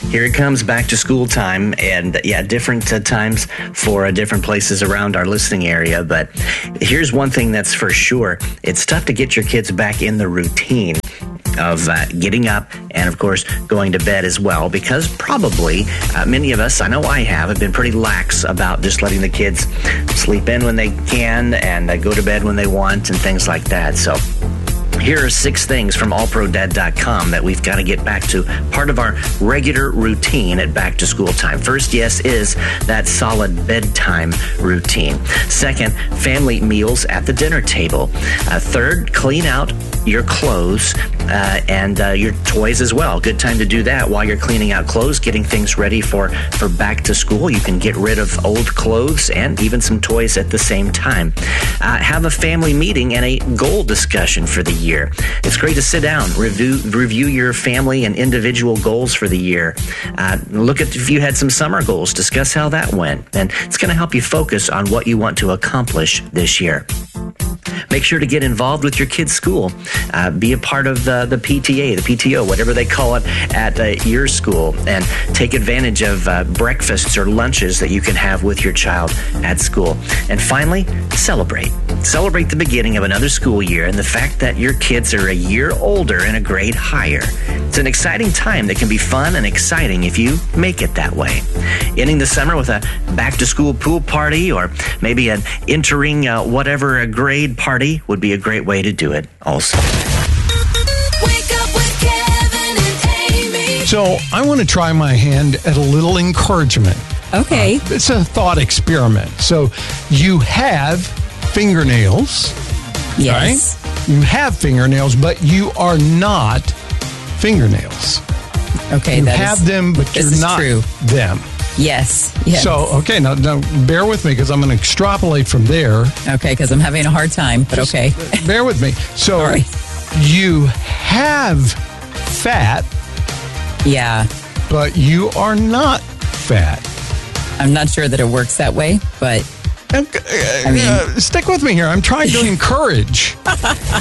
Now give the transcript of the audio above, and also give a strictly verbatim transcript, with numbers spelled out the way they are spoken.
Here it comes, back to school time, and yeah, different uh, times for uh, different places around our listening area. But here's one thing that's for sure. It's tough to get your kids back in the routine of uh, getting up and, of course, going to bed as well, because probably uh, many of us, I know I have, have been pretty lax about just letting the kids sleep in when they can and uh, go to bed when they want and things like that. So here are six things from all pro dad dot com that we've got to get back to, part of our regular routine at back to school time. First, yes, is that solid bedtime routine. Second, family meals at the dinner table. Uh, third, clean out your clothes uh, and uh, your toys as well. Good time to do that while you're cleaning out clothes, getting things ready for, for back to school. You can get rid of old clothes and even some toys at the same time. Uh, have a family meeting and a goal discussion for the year. Year. It's great to sit down, review review your family and individual goals for the year. Uh, look at if you had some summer goals, discuss how that went, and it's going to help you focus on what you want to accomplish this year. Make sure to get involved with your kids' school. Uh, be a part of the, the P T A, the P T O, whatever they call it at uh, your school, and take advantage of uh, breakfasts or lunches that you can have with your child at school. And finally, celebrate. Celebrate the beginning of another school year and the fact that your kids are a year older and a grade higher. It's an exciting time that can be fun and exciting if you make it that way. Ending the summer with a back-to-school pool party or maybe an entering uh, whatever a grade party would be a great way to do it also. Wake up with Kevin and Amy. So I want to try my hand at a little encouragement. Okay. Uh, it's a thought experiment. So you have fingernails. Yes. Right? You have fingernails, but you are not fingernails. Okay. You that have is, them, but this you're is not true. them. Yes. Yes. So, okay, now, now bear with me because I'm going to extrapolate from there. Okay, because I'm having a hard time, but Just okay. Bear with me. So, All right. you have fat, Yeah. but you are not fat. I'm not sure that it works that way, but Uh, I mean- uh, stick with me here. I'm trying to encourage.